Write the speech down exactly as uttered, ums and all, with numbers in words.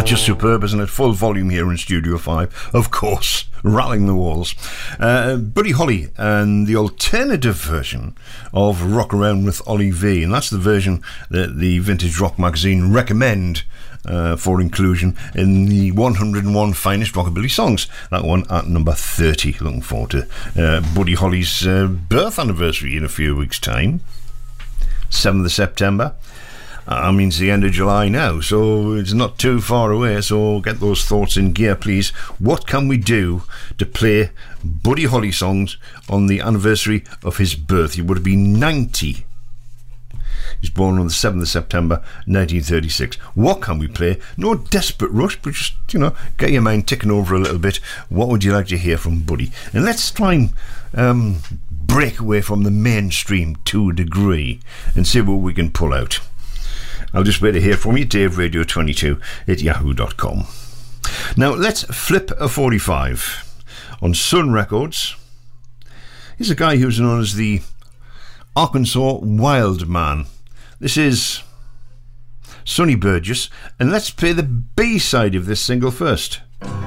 Just superb, isn't it? Full volume here in Studio five, of course, rattling the walls. Uh, Buddy Holly and the alternative version of Rock Around with Ollie V, and that's the version that the Vintage Rock magazine recommend uh, for inclusion in the one hundred and one Finest Rockabilly Songs. That one at number thirty. Looking forward to uh, Buddy Holly's uh, birth anniversary in a few weeks' time. seventh of September. I mean, it's the end of July now, so it's not too far away, so get those thoughts in gear, please. What can we do to play Buddy Holly songs on the anniversary of his birth? He would have been ninety. He's born on the seventh of September nineteen thirty-six. What can we play? No desperate rush, but just, you know, get your mind ticking over a little bit. What would you like to hear from Buddy? And let's try and um, break away from the mainstream to a degree and see what we can pull out. I'll just wait to hear from you, Dave Radio twenty-two at yahoo dot com. Now, let's flip a forty-five. On Sun Records, here's a guy who's known as the Arkansas Wild Man. This is Sonny Burgess, and let's play the B-side of this single first.